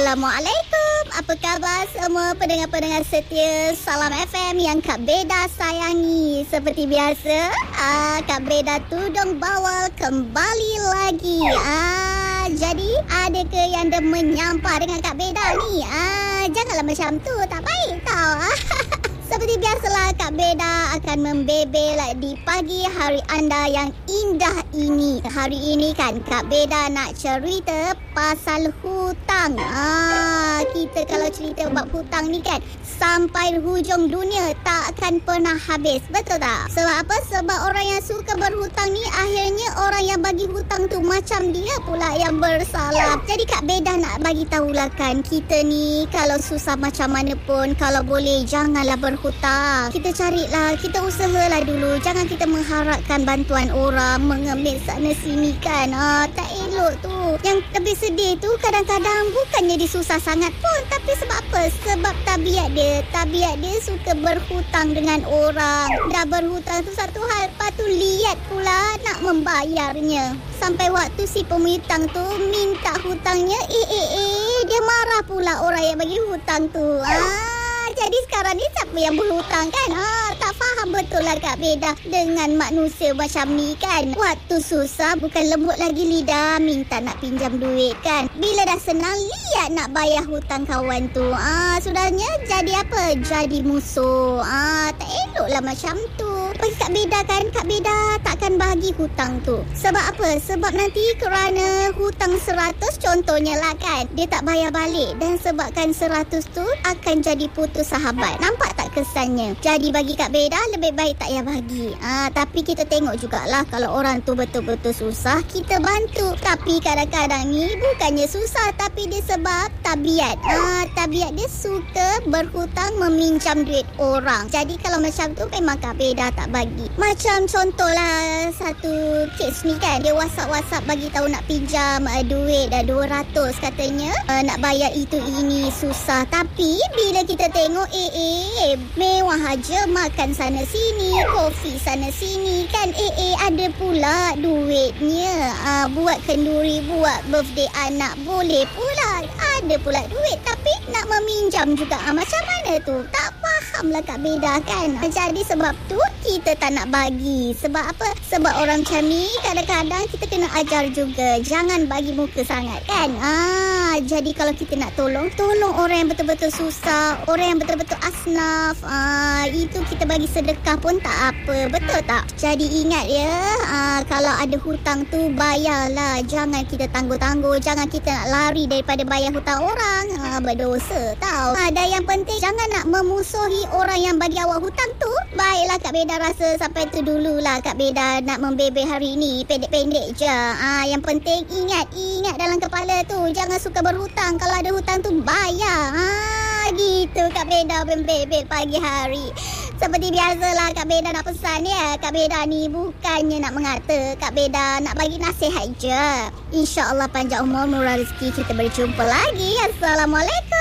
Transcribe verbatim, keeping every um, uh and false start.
Assalamualaikum. Apa khabar semua pendengar-pendengar setia Salam F M yang Kak Beda sayangi. Seperti biasa, uh, Kak Beda tudung bawal kembali lagi. Uh, jadi, ada ke yang dah menyampah dengan Kak Beda ni? Uh, janganlah macam tu, tak baik tau. Seperti biasalah, Kak Beda akan membebel di pagi hari anda yang indah ini. Hari ini kan Kak Beda nak cerita pasal hutang. Ah, kita kalau cerita bab hutang ni kan, sampai hujung dunia tak akan pernah habis. Betul tak? Sebab apa? Sebab orang yang suka berhutang ni akhirnya orang yang bagi hutang tu macam dia pula yang bersalah. Jadi Kak Beda nak bagi tahulah kan, kita ni kalau susah macam mana pun, kalau boleh janganlah berhutang. Hutang. Kita carilah, kita usahalah dulu. Jangan kita mengharapkan bantuan orang, mengemis sana sini kan. Ah, tak elok tu. Yang lebih sedih tu kadang-kadang bukannya dia susah sangat pun, tapi sebab apa? Sebab tabiat dia. Tabiat dia suka berhutang dengan orang. Dah berhutang tu satu hal, lepas tu liat pula nak membayarnya. Sampai waktu si pemihutang tu minta hutangnya, eh eh eh dia marah pula orang yang bagi hutang tu. Ah. Jadi sekarang ni siapa yang berhutang kan? Ha, tak faham betul lah Kak Beda dengan manusia macam ni kan. Waktu susah bukan lembut lagi lidah minta nak pinjam duit kan. Bila dah senang lihat nak bayar hutang kawan tu. Ah, sudahnya jadi apa? Jadi musuh. Ah, tak elok lah macam tu. Bagi Kak Beda kan, Kak Beda takkan bagi hutang tu. Sebab apa? Sebab nanti kerana hutang seratus contohnya lah kan, dia tak bayar balik. Dan sebabkan seratus tu akan jadi putus sahabat. Nampak tak kesannya? Jadi bagi Kak Beda lebih baik tak payah bagi. Ah, tapi kita tengok jugalah kalau orang tu betul-betul susah, kita bantu. Tapi kadang-kadang ni bukannya susah, tapi dia sebab tabiat. Ah, tabiat dia suka berhutang, meminjam duit orang. Jadi kalau macam tu memang Kak Beda tak bagi. Macam contohlah satu kes ni kan, dia WhatsApp-WhatsApp bagi tahu nak pinjam uh, duit dah dua ratus katanya. Uh, nak bayar itu ini susah. Tapi bila kita tengok eh eh mewah aja, makan sana sini, kopi sana sini kan, eh eh ada pula duitnya. Uh, buat kenduri, buat birthday anak boleh pula. Ada pula duit tapi nak meminjam juga. Uh, macam mana tu? Tak faham lah Kak Beda kan. Jadi sebab tu kita tak nak bagi. Sebab apa? Sebab orang macam ni kadang-kadang kita kena ajar juga, jangan bagi muka sangat kan. Ah, jadi kalau kita nak tolong, tolong orang yang betul-betul susah, orang yang betul-betul asnaf. Ah, itu kita bagi sedekah pun tak apa. Betul tak? Jadi ingat ya, ah, kalau ada hutang tu bayarlah. Jangan kita tangguh-tangguh, jangan kita nak lari daripada bayar hutang orang. Ah, berdosa tau. Ah, dan yang penting jangan nak memusuhi orang yang bagi awak hutang tu. Baiklah Kak Beda rasa sampai tu dululah Kak Beda nak membebel hari ni. Pendek-pendek je. Ah, yang penting ingat, ingat dalam kepala tu, jangan suka berhutang. Kalau ada hutang tu bayar. Ah, gitu Kak Beda membebel pagi hari. Seperti biasalah Kak Beda nak pesan ya. Kak Beda ni bukannya nak mengata, Kak Beda nak bagi nasihat je. InsyaAllah panjang umur, murah rezeki, kita berjumpa lagi. Assalamualaikum.